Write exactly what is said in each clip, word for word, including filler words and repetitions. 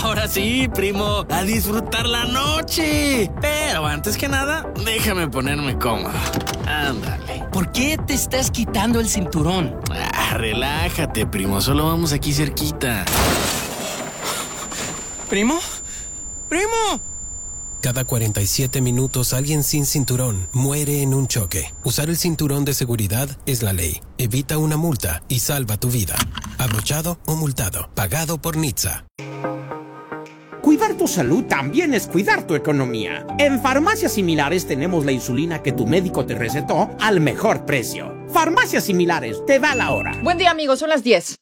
Ahora sí, primo, a disfrutar la noche. Pero antes que nada, déjame ponerme cómodo. Ándale. ¿Por qué te estás quitando el cinturón? Ah, relájate, primo, solo vamos aquí cerquita. ¿Primo? ¡Primo! Cada cuarenta y siete minutos alguien sin cinturón muere en un choque. Usar el cinturón de seguridad es la ley. Evita una multa y salva tu vida. Abrochado o multado. Pagado por N H T S A. Cuidar tu salud también es cuidar tu economía. En Farmacias Similares tenemos la insulina que tu médico te recetó al mejor precio. Farmacias Similares, te da la hora. Buen día, amigos, son las diez.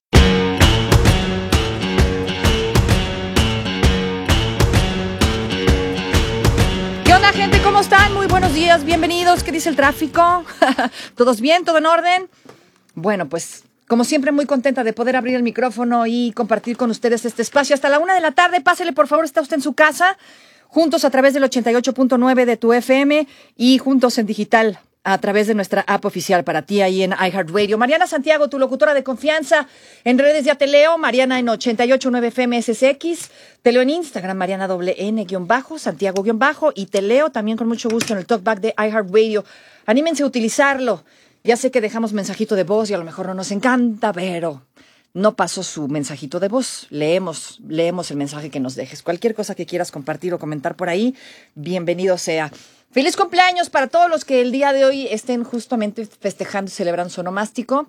¿Qué onda, gente? ¿Cómo están? Muy buenos días, bienvenidos. ¿Qué dice el tráfico? ¿Todos bien? ¿Todo en orden? Bueno, pues, como siempre, muy contenta de poder abrir el micrófono y compartir con ustedes este espacio. Hasta la una de la tarde, pásele, por favor, está usted en su casa, juntos a través del ochenta y ocho punto nueve de tu F M y juntos en digital a través de nuestra app oficial para ti ahí en iHeartRadio. Mariana Santiago, tu locutora de confianza, en redes ya te leo, Mariana en ochenta y ocho punto nueve F M S S X, te leo en Instagram, Mariana doble N guión bajo, Santiago guión bajo, y te leo también con mucho gusto en el talkback de iHeartRadio. Anímense a utilizarlo. Ya sé que dejamos mensajito de voz y a lo mejor no nos encanta, pero no pasó su mensajito de voz. Leemos, leemos el mensaje que nos dejes. Cualquier cosa que quieras compartir o comentar por ahí, bienvenido sea. Feliz cumpleaños para todos los que el día de hoy estén justamente festejando y celebrando su onomástico.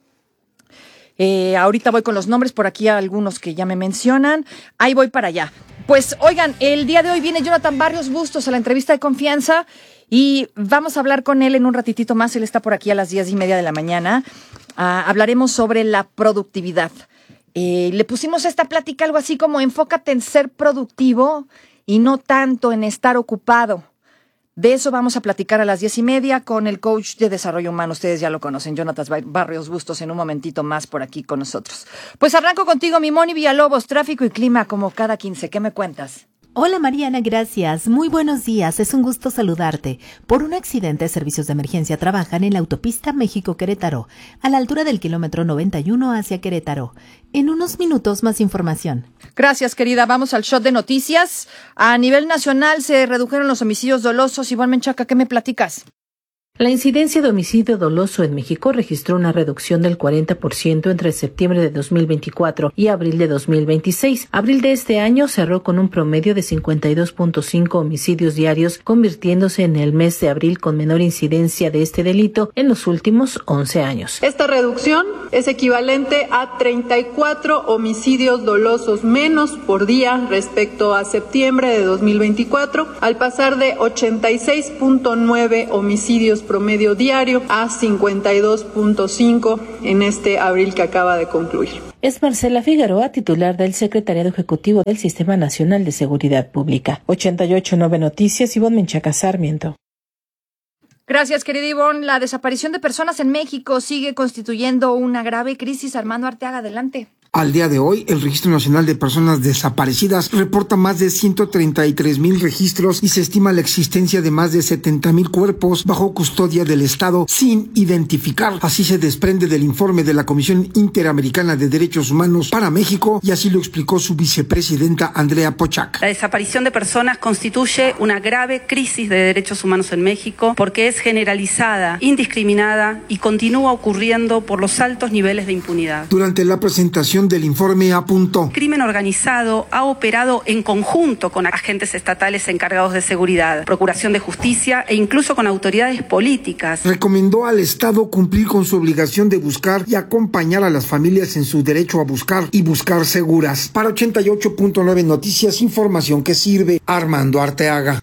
Eh, ahorita voy con los nombres, por aquí algunos que ya me mencionan. Ahí voy para allá. Pues oigan, el día de hoy viene Jonathan Barrios Bustos a la entrevista de confianza y vamos a hablar con él en un ratitito más. Él está por aquí a las diez y media de la mañana. Uh, hablaremos sobre la productividad. Eh, le pusimos a esta plática algo así como enfócate en ser productivo y no tanto en estar ocupado. De eso vamos a platicar a las diez y media con el coach de desarrollo humano. Ustedes ya lo conocen, Jonathan Barrios Bustos, en un momentito más por aquí con nosotros. Pues arranco contigo, mi Moni Villalobos, tráfico y clima como cada quince. ¿Qué me cuentas? Hola Mariana, gracias. Muy buenos días, es un gusto saludarte. Por un accidente, servicios de emergencia trabajan en la autopista México-Querétaro, a la altura del kilómetro noventa y uno hacia Querétaro. En unos minutos más información. Gracias, querida. Vamos al shot de noticias. A nivel nacional se redujeron los homicidios dolosos. Iván Menchaca, ¿qué me platicas? La incidencia de homicidio doloso en México registró una reducción del cuarenta por ciento entre septiembre de dos mil veinticuatro y abril de dos mil veintiséis. Abril de este año cerró con un promedio de cincuenta y dos punto cinco homicidios diarios, convirtiéndose en el mes de abril con menor incidencia de este delito en los últimos once años. Esta reducción es equivalente a treinta y cuatro homicidios dolosos menos por día respecto a septiembre de dos mil veinticuatro, al pasar de ochenta y seis punto nueve homicidios promedio diario a cincuenta y dos punto cinco en este abril que acaba de concluir. Es Marcela Figueroa, titular del Secretariado Ejecutivo del Sistema Nacional de Seguridad Pública. ochenta y ocho punto nueve Noticias, Ivonne Menchaca Sarmiento. Gracias, querida Ivonne. La desaparición de personas en México sigue constituyendo una grave crisis. Armando Arteaga, adelante. Al día de hoy, el Registro Nacional de Personas Desaparecidas reporta más de ciento treinta y tres mil registros y se estima la existencia de más de setenta mil cuerpos bajo custodia del Estado sin identificar. Así se desprende del informe de la Comisión Interamericana de Derechos Humanos para México y así lo explicó su vicepresidenta Andrea Pochac. La desaparición de personas constituye una grave crisis de derechos humanos en México porque es generalizada, indiscriminada y continúa ocurriendo por los altos niveles de impunidad. Durante la presentación del informe apuntó: el crimen organizado ha operado en conjunto con agentes estatales encargados de seguridad, procuración de justicia e incluso con autoridades políticas. Recomendó al Estado cumplir con su obligación de buscar y acompañar a las familias en su derecho a buscar y buscar seguras. Para ochenta y ocho punto nueve Noticias, información que sirve. Armando Arteaga.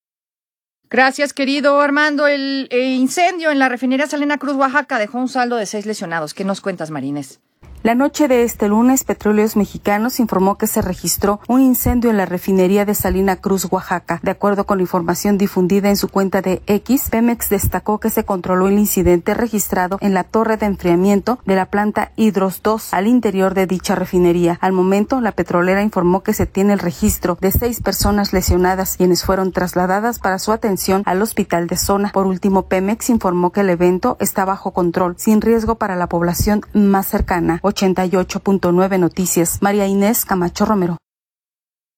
Gracias, querido Armando. El, el incendio en la refinería Salina Cruz, Oaxaca, dejó un saldo de seis lesionados. ¿Qué nos cuentas, Marines? La noche de este lunes, Petróleos Mexicanos informó que se registró un incendio en la refinería de Salina Cruz, Oaxaca. De acuerdo con la información difundida en su cuenta de X, Pemex destacó que se controló el incidente registrado en la torre de enfriamiento de la planta Hidros dos al interior de dicha refinería. Al momento, la petrolera informó que se tiene el registro de seis personas lesionadas, quienes fueron trasladadas para su atención al hospital de zona. Por último, Pemex informó que el evento está bajo control, sin riesgo para la población más cercana. ochenta y ocho punto nueve Noticias, María Inés Camacho Romero.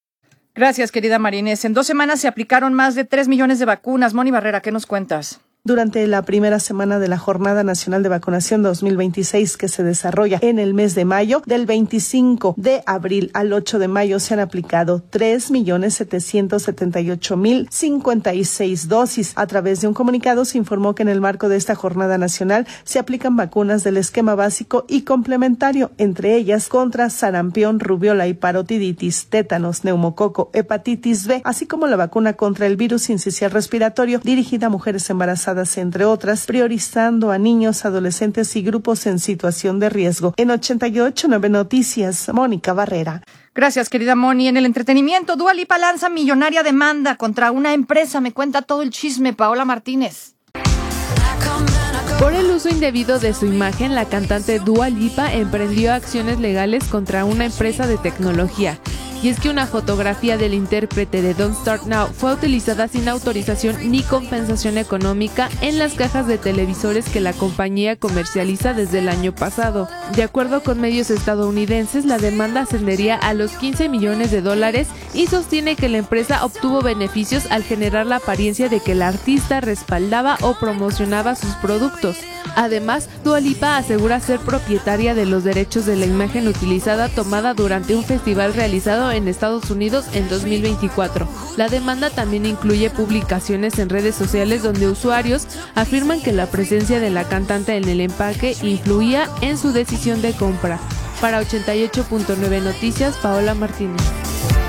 Gracias, querida Marinés. En dos semanas se aplicaron más de tres millones de vacunas. Moni Barrera, ¿qué nos cuentas? Durante la primera semana de la Jornada Nacional de Vacunación dos mil veintiséis, que se desarrolla en el mes de mayo, del veinticinco de abril al ocho de mayo, se han aplicado tres millones setecientos setenta y ocho mil cincuenta y seis dosis. A través de un comunicado se informó que en el marco de esta Jornada Nacional se aplican vacunas del esquema básico y complementario, entre ellas contra sarampión, rubiola y parotiditis, tétanos, neumococo, hepatitis B, así como la vacuna contra el virus sincicial respiratorio dirigida a mujeres embarazadas, entre otras, priorizando a niños, adolescentes y grupos en situación de riesgo. En ochenta y ocho punto nueve Noticias, Mónica Barrera. Gracias, querida Moni. En el entretenimiento, Dua Lipa lanza millonaria demanda contra una empresa. Me cuenta todo el chisme, Paola Martínez. Por el uso indebido de su imagen, la cantante Dua Lipa emprendió acciones legales contra una empresa de tecnología. Y es que una fotografía del intérprete de Don't Start Now fue utilizada sin autorización ni compensación económica en las cajas de televisores que la compañía comercializa desde el año pasado. De acuerdo con medios estadounidenses, la demanda ascendería a los quince millones de dólares y sostiene que la empresa obtuvo beneficios al generar la apariencia de que el artista respaldaba o promocionaba sus productos. Además, Dua Lipa asegura ser propietaria de los derechos de la imagen utilizada tomada durante un festival realizado en Estados Unidos en dos mil veinticuatro. La demanda también incluye publicaciones en redes sociales donde usuarios afirman que la presencia de la cantante en el empaque influía en su decisión de compra. Para ochenta y ocho punto nueve Noticias, Paola Martínez.